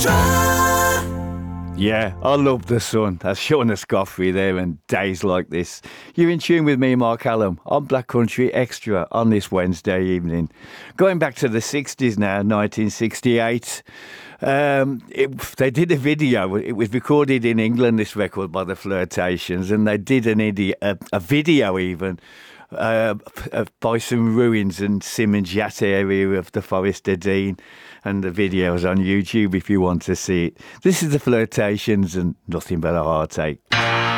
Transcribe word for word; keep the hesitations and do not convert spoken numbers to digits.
Yeah, I love the sun. That's Sean Escoffery there and days like this. You're in tune with me, Mark Hallam, on Black Country Extra on this Wednesday evening. Going back to the sixties now, nineteen sixty-eight. Um, it, they did a video. It was recorded in England, this record, by the Flirtations, and they did an idi- a, a video even uh, by some ruins in Simmons Yacht area of the Forest of Dean. And the video's on YouTube if you want to see it. This is the Flirtations and Nothing But a Heartache.